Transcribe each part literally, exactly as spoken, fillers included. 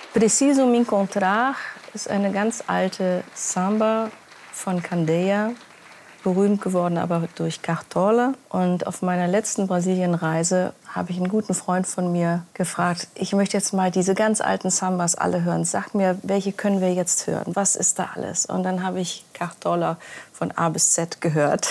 Preciso me encontrar ist eine ganz alte Samba von Candeia, berühmt geworden aber durch Cartola. Und auf meiner letzten Brasilienreise habe ich einen guten Freund von mir gefragt, ich möchte jetzt mal diese ganz alten Sambas alle hören. Sag mir, welche können wir jetzt hören? Was ist da alles? Und dann habe ich Cartola von A bis Z gehört.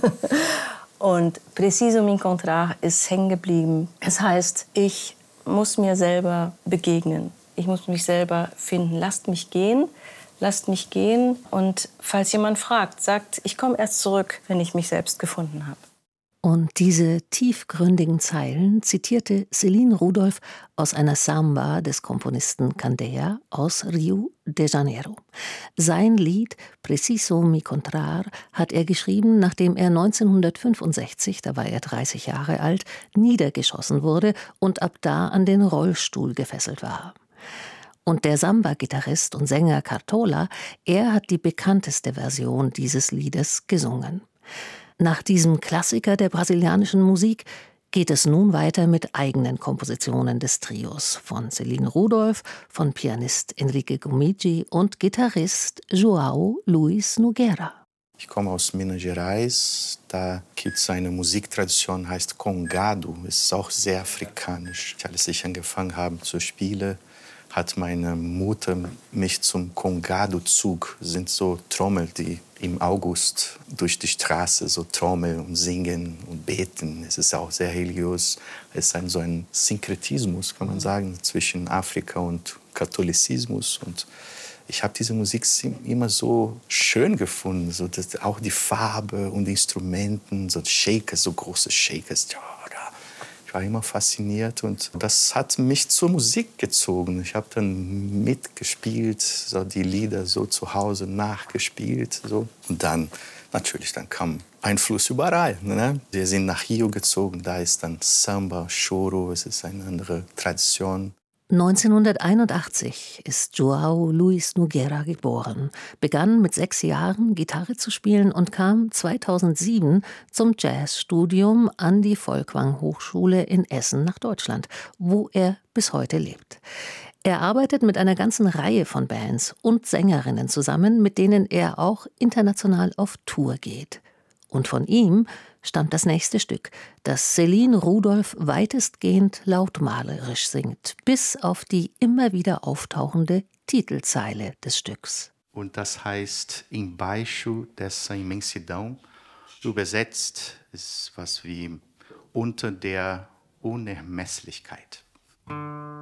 Und Preciso me encontrar ist hängen geblieben. Es heißt, ich muss mir selber begegnen. Ich muss mich selber finden. Lasst mich gehen. Lasst mich gehen. Und falls jemand fragt, sagt, ich komme erst zurück, wenn ich mich selbst gefunden habe. Und diese tiefgründigen Zeilen zitierte Céline Rudolph aus einer Samba des Komponisten Candeia aus Rio de Janeiro. Sein Lied Preciso me encontrar hat er geschrieben, nachdem er neunzehnhundertfünfundsechzig, da war er dreißig Jahre alt, niedergeschossen wurde und ab da an den Rollstuhl gefesselt war. Und der Samba-Gitarrist und Sänger Cartola, er hat die bekannteste Version dieses Liedes gesungen. Nach diesem Klassiker der brasilianischen Musik geht es nun weiter mit eigenen Kompositionen des Trios von Céline Rudolph, von Pianist Enrique Gomigi und Gitarrist João Luis Nogueira. Ich komme aus Minas Gerais, da gibt es eine Musiktradition, heißt Congado, ist auch sehr afrikanisch. Als ich angefangen habe zu spielen, hat meine Mutter mich zum Congado-Zug, sind so Trommel, die im August durch die Straße so trommeln und singen und beten. Es ist auch sehr religiös. Es ist ein, so ein Synkretismus, kann man sagen, zwischen Afrika und Katholizismus. Und ich habe diese Musik immer so schön gefunden, so dass auch die Farbe und die Instrumenten, so Shakers, so große Shakers. Ich war immer fasziniert und das hat mich zur Musik gezogen. Ich habe dann mitgespielt, so die Lieder so zu Hause nachgespielt. So. Und dann, natürlich, dann kam Einfluss überall. Ne? Wir sind nach Rio gezogen, da ist dann Samba, Choro, es ist eine andere Tradition. neunzehnhunderteinundachtzig ist João Luis Nogueira geboren, begann mit sechs Jahren Gitarre zu spielen und kam zweitausendsieben zum Jazzstudium an die Folkwang-Hochschule in Essen nach Deutschland, wo er bis heute lebt. Er arbeitet mit einer ganzen Reihe von Bands und Sängerinnen zusammen, mit denen er auch international auf Tour geht. Und von ihm stammt das nächste Stück, das Céline Rudolph weitestgehend lautmalerisch singt, bis auf die immer wieder auftauchende Titelzeile des Stücks. Und das heißt Embaixo dessa imensidão. Übersetzt ist was wie unter der Unermesslichkeit.